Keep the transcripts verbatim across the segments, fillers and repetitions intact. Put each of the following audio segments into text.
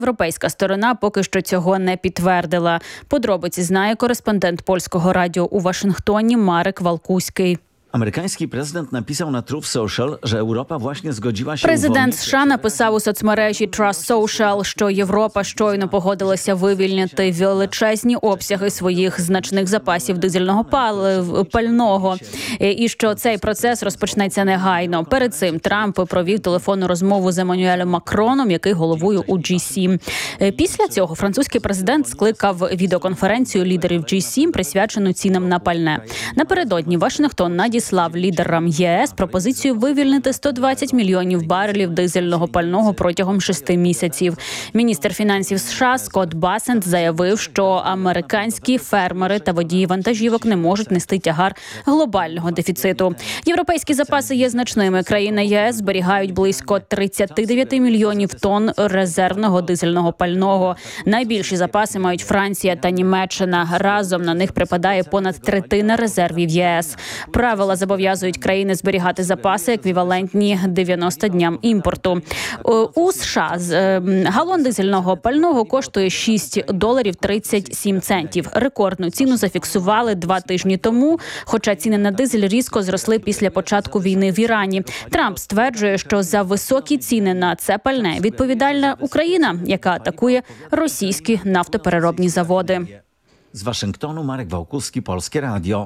Європейська сторона поки що цього не підтвердила. Подробиці знає кореспондент Польського радіо у Waszyngtonie Marek Walkuski. Amerykański prezydent napisał na Truth Social, że Europa właśnie zgodziła się Президент США написав у соцмережі Trust Social, що Європа щойно погодилася вивільнити величезні обсяги своїх значних запасів дизельного палив, пального, і що цей процес розпочнеться негайно. Перед цим Трамп провів телефонну розмову з Еммануелем Макроном, який головує у джі сім. Після цього французький президент скликав відеоконференцію лідерів джі сім, присвячену цінам на пальне. Напередодні Вашингтон надіслав Слав лідерам ЄС пропозицію вивільнити сто двадцять мільйонів барелів дизельного пального протягом шести місяців. Міністр фінансів США Скотт Басент заявив, що американські фермери та водії вантажівок не можуть нести тягар глобального дефіциту. Європейські запаси є значними. Країни ЄС зберігають близько тридцять дев'ять мільйонів тонн резервного дизельного пального. Найбільші запаси мають Франція та Німеччина. Разом на них припадає понад третина резервів ЄС. Правила зобов'язують країни зберігати запаси, еквівалентні дев'яноста дням імпорту. У США галон дизельного пального коштує шість доларів тридцять сім центів. Рекордну ціну зафіксували два тижні тому, хоча ціни на дизель різко зросли після початку війни в Ірані. Трамп стверджує, що за високі ціни на це пальне відповідальна Україна, яка атакує російські нафтопереробні заводи. З Вашингтону Марek Wałkuski, Polskie Radio.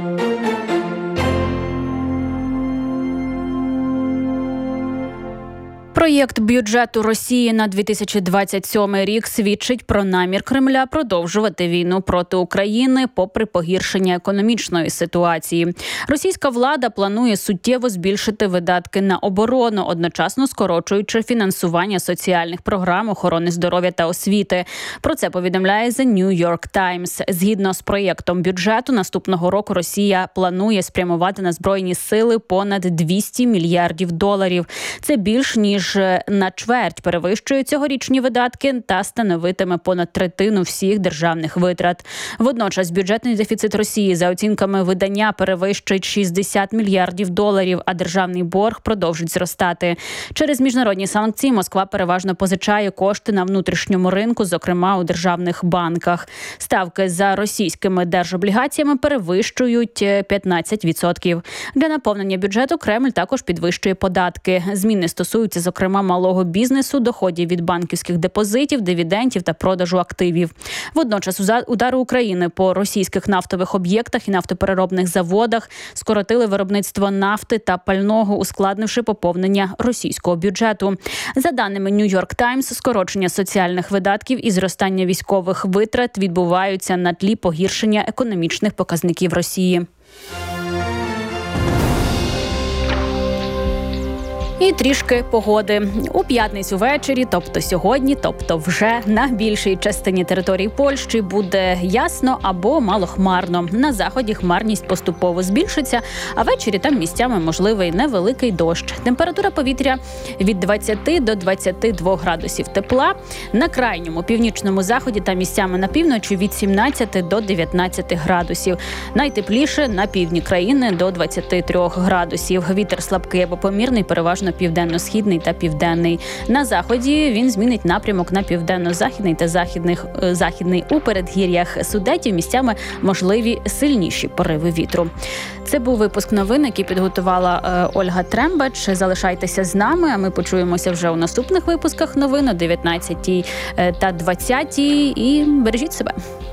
Проєкт бюджету Росії на дві тисячі двадцять сьомий рік свідчить про намір Кремля продовжувати війну проти України попри погіршення економічної ситуації. Російська влада планує суттєво збільшити видатки на оборону, одночасно скорочуючи фінансування соціальних програм охорони здоров'я та освіти. Про це повідомляє The New York Times. Згідно з проєктом бюджету, наступного року Росія планує спрямувати на Збройні сили понад двісті мільярдів доларів. Це більш ніж на чверть перевищує цьогорічні видатки та становитиме понад третину всіх державних витрат. Водночас бюджетний дефіцит Росії за оцінками видання перевищить шістдесят мільярдів доларів, а державний борг продовжить зростати. Через міжнародні санкції Москва переважно позичає кошти на внутрішньому ринку, зокрема у державних банках. Ставки за російськими держоблігаціями перевищують п'ятнадцять відсотків. Для наповнення бюджету Кремль також підвищує податки. Зміни стосуються, зокрема, малого бізнесу, доходів від банківських депозитів, дивідендів та продажу активів. Водночас удари України по російських нафтових об'єктах і нафтопереробних заводах скоротили виробництво нафти та пального, ускладнивши поповнення російського бюджету. За даними New York Times, скорочення соціальних видатків і зростання військових витрат відбуваються на тлі погіршення економічних показників Росії. І трішки погоди. У п'ятницю ввечері, тобто сьогодні, тобто вже на більшій частині території Польщі буде ясно або малохмарно. На заході хмарність поступово збільшиться, а ввечері там місцями можливий невеликий дощ. Температура повітря від двадцяти до двадцяти двох градусів тепла. На крайньому північному заході та місцями на півночі від сімнадцяти до дев'ятнадцяти градусів. Найтепліше на півдні країни до двадцяти трьох градусів. Вітер слабкий або помірний, переважно південно-східний та південний. На заході він змінить напрямок на південно-західний та західних, західний у передгір'ях Судетів. Місцями можливі сильніші пориви вітру. Це був випуск новин, який підготувала е, Ольга Трембач. Залишайтеся з нами, а ми почуємося вже у наступних випусках новин о дев'ятнадцятій та двадцятій. І бережіть себе.